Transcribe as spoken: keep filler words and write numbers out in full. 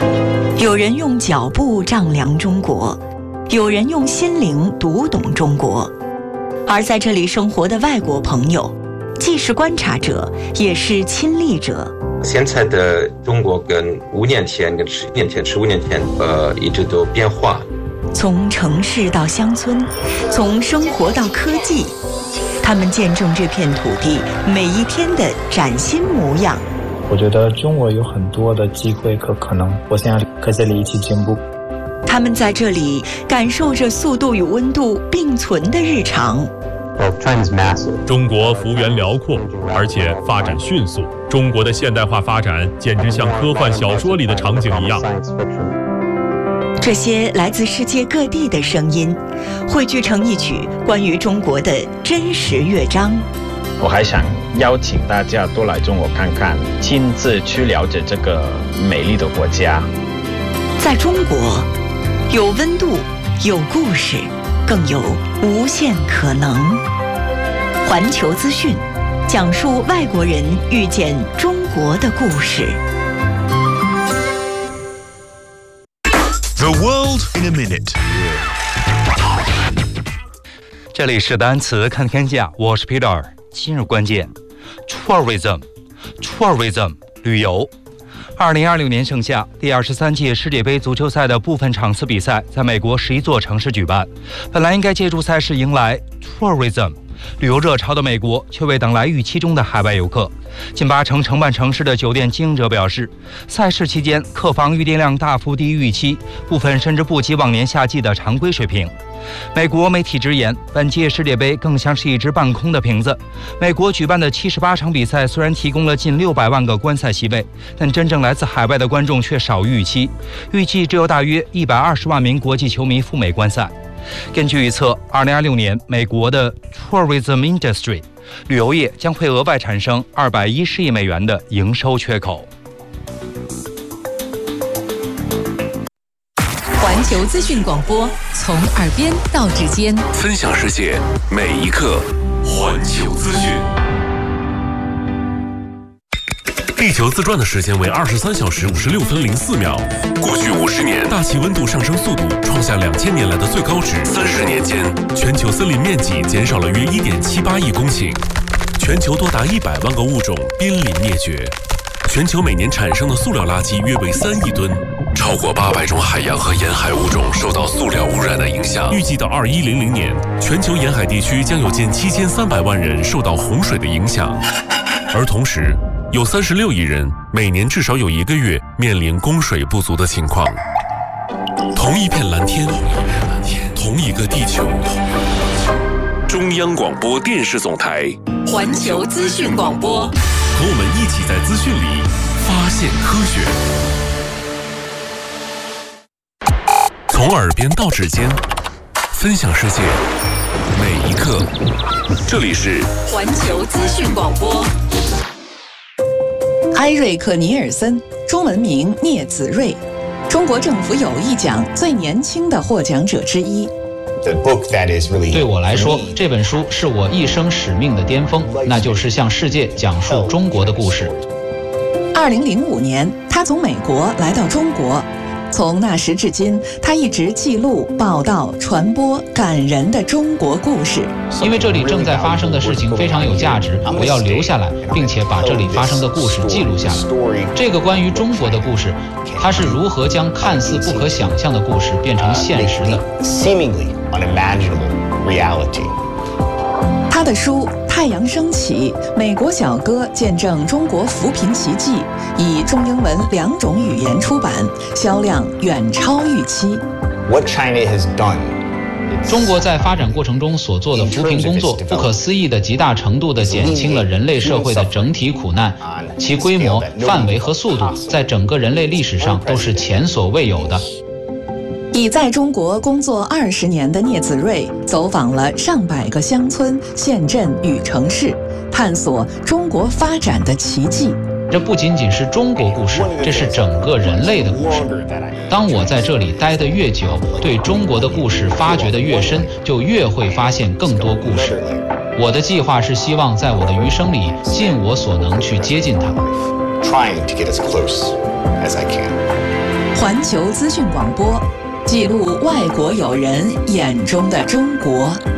有人用脚步丈量中国，有人用心灵读懂中国。而在这里生活的外国朋友，既是观察者，也是亲历者。 现在的中国跟五年前、跟十年前、十五年前，呃，一直都变化。 从城市到乡村，从生活到科技，他们见证这片土地每一天的崭新模样。 我觉得中国有很多的机会和可能，我想和这里一起进步。 他们在这里感受着速度与温度并存的日常。 中国幅员辽阔，而且发展迅速。中国的现代化发展简直像科幻小说里的场景一样。 这些来自世界各地的声音，汇聚成一曲关于中国的真实乐章。 我还想邀请大家多来中国看看，亲自去了解这个美丽的国家。 在中国，有温度，有故事，更有无限可能。环球资讯，讲述外国人遇见中国的故事。 The world in a minute。 这里是单词看天下，我是 Peter。今日关键 ：tourism，tourism， tourism， 旅游。二零二六年盛夏，第二十三届世界杯足球赛的部分场次比赛在美国十一座城市举办。本来应该借助赛事迎来 tourism 旅游热潮的美国，却未等来预期中的海外游客。近八成承办城市的酒店经营者表示，赛事期间客房预订量大幅低于预期，部分甚至不及往年夏季的常规水平。美国媒体直言，本届世界杯更像是一只半空的瓶子。美国举办的七十八场比赛虽然提供了近六百万个观赛席位，但真正来自海外的观众却少于预期，预计只有大约一百二十万名国际球迷赴美观赛。根据预测，二零二六年美国的 tourism industry 旅游业将会额外产生二百一十亿美元的营收缺口。 环球资讯广播，从耳边到指尖， 分享世界每一刻。环球资讯。地球自转的时间为二十三小时五十六分零四秒。过去五十年，大气温度上升速度创下两千年来的最高值。三十年间，全球森林面积减少了约一点七八亿公顷，全球多达一百万个物种濒临灭绝。全球每年产生的塑料垃圾约为三亿吨，超过八百种海洋和沿海物种受到塑料污染的影响。预计到二一零零年，全球沿海地区将有近七千三百万人受到洪水的影响，而同时，有三十六亿人每年至少有一个月面临供水不足的情况。同一片蓝天，同一个地球。中央广播电视总台环球资讯广播， 和我们一起在资讯里发现科学。从耳边到指尖，分享世界每一刻。这里是环球资讯广播。 埃瑞克·尼尔森，中文名聂子睿，中国政府友谊奖最年轻的获奖者之一。 对我来说，这本书是我一生使命的巅峰，那就是向世界讲述中国的故事。 二零零五年，他从美国来到中国，从那时至今，他一直记录、报道、传播感人的中国故事。 因为这里正在发生的事情非常有价值，我要留下来，并且把这里发生的故事记录下来。这个关于中国的故事，它是如何将看似不可想象的故事变成现实的。 他的书《太阳升起》《美国小哥见证中国扶贫奇迹》以中英文两种语言出版，销量远超预期。 What China has done 中国在发展过程中所做的扶贫工作，不可思议的极大程度地减轻了人类社会的整体苦难，其规模、范围和速度在整个人类历史上都是前所未有的。 已在中国工作二十年的聂子睿走访了上百个乡村、县镇与城市，探索中国发展的奇迹。 这不仅仅是中国故事，这是整个人类的故事。当我在这里待得越久，对中国的故事发掘得越深，就越会发现更多故事。我的计划是希望在我的余生里尽我所能去接近它。 Trying to get as close as I can. 环球资讯广播，记录外国友人眼中的中国。